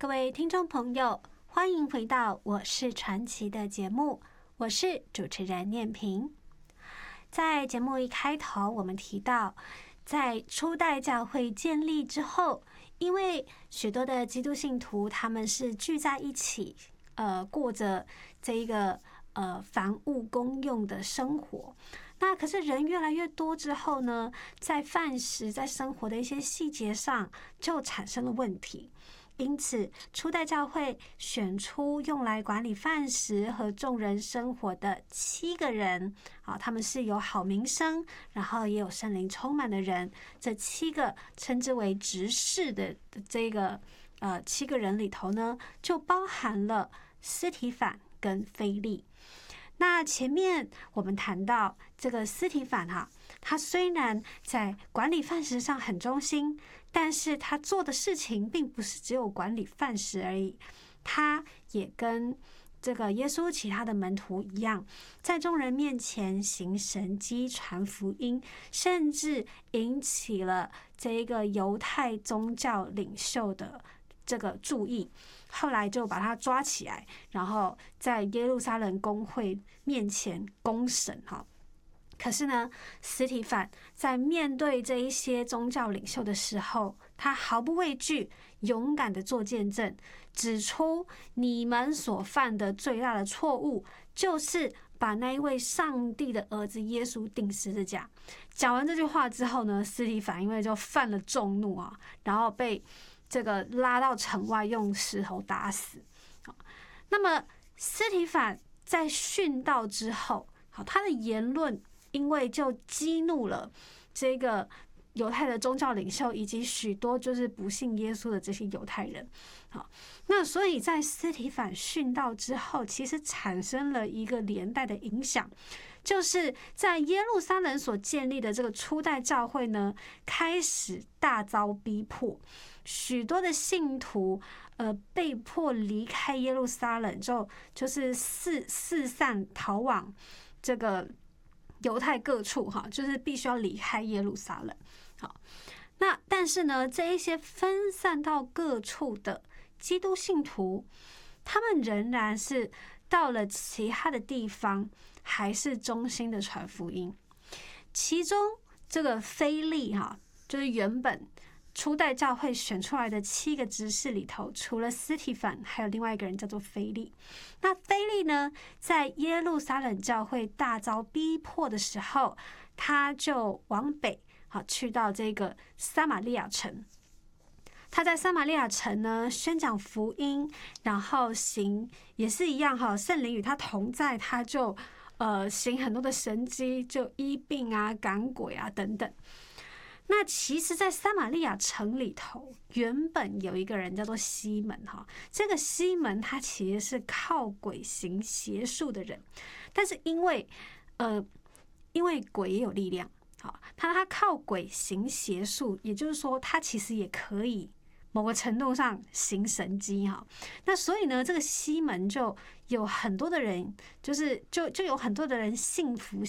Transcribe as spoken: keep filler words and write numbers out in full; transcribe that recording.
各位听众朋友，欢迎回到《我是传奇》的节目，我是主持人念萍。在节目一开头，我们提到，在初代教会建立之后，因为许多的基督信徒他们是聚在一起，呃，过着这一个呃房屋公用的生活。那可是人越来越多之后呢，在饭食、在生活的一些细节上就产生了问题。因此，初代教会选出用来管理饭食和众人生活的七个人，啊，他们是有好名声，然后也有圣灵充满的人。这七个称之为执事的这个呃七个人里头呢，就包含了司提反跟腓利。那前面我们谈到这个司提反哈、啊，他虽然在管理饭食上很忠心，但是他做的事情并不是只有管理饭食而已，他也跟这个耶稣其他的门徒一样，在众人面前行神迹、传福音，甚至引起了这个犹太宗教领袖的这个注意，后来就把他抓起来，然后在耶路撒冷公会面前公审哈。可是呢，司提反在面对这一些宗教领袖的时候，他毫不畏惧，勇敢的做见证，指出你们所犯的最大的错误，就是把那一位上帝的儿子耶稣钉十字架。讲完这句话之后呢，司提反因为就犯了众怒啊，然后被这个拉到城外，用石头打死。那么司提反在殉道之后，好，他的言论因为就激怒了这个犹太的宗教领袖以及许多就是不信耶稣的这些犹太人。好，那所以在司提反殉道之后，其实产生了一个连带的影响，就是在耶路撒冷所建立的这个初代教会呢，开始大遭逼迫，许多的信徒呃被迫离开耶路撒冷，就就是四四散逃往这个犹太各处哈，就是必须要离开耶路撒冷。好，那但是呢，这一些分散到各处的基督信徒，他们仍然是到了其他的地方，还是忠心的传福音。其中这个腓利哈，就是原本初代教会选出来的七个执事里头，除了司提反，还有另外一个人叫做腓利。那腓利呢，在耶路撒冷教会大遭逼迫的时候，他就往北，好，去到这个撒玛利亚城。他在撒玛利亚城呢宣讲福音，然后行也是一样哈，圣灵与他同在，他就呃行很多的神迹，就医病啊、赶鬼啊等等。那其实，在撒玛利亚城里头，原本有一个人叫做西门哈。这个西门他其实是靠鬼行邪术的人，但是因为呃，因为鬼也有力量，好，他他靠鬼行邪术，也就是说，他其实也可以某个程度上行神迹哈。那所以呢，这个西门就有很多的人，就是就就有很多的人信服